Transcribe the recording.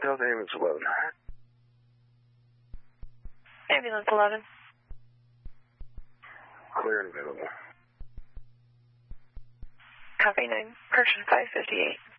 Delta Ambulance 11. Ambulance 11. Clear and available. Copy 9. Person 558.